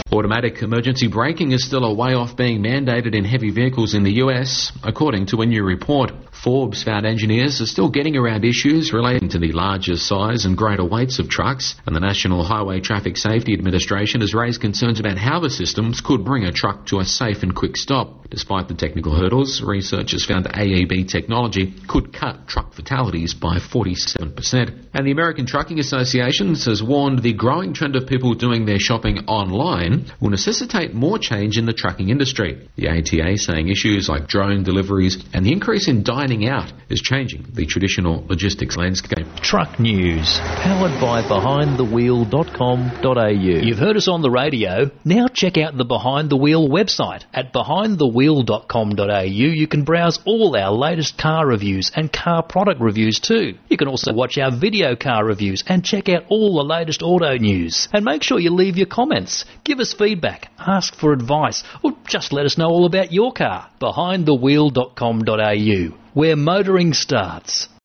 Automatic emergency braking is still a way off being mandated in heavy vehicles in the US, according to a new report. Forbes found engineers are still getting around issues relating to the larger size and greater weights of trucks, and the National Highway Traffic Safety Administration has raised concerns about how the systems could bring a truck to a safe and quick stop. Despite the technical hurdles, researchers found AEB technology could cut truck fatalities by 47%. And the American Trucking Association has warned the growing trend of people doing their shopping online will necessitate more change in the trucking industry. The ATA saying issues like drone deliveries and the increase in dining out is changing the traditional logistics landscape. Truck News, powered by BehindTheWheel.com.au. You've heard us on the radio. Now check out the Behind the Wheel website. At BehindTheWheel.com.au you can browse all our latest car reviews and car product reviews too. You can also watch our video car reviews and check out all the latest auto news. And make sure you leave your comments, give us feedback, ask for advice, or just let us know all about your car. BehindTheWheel.com.au, where motoring starts.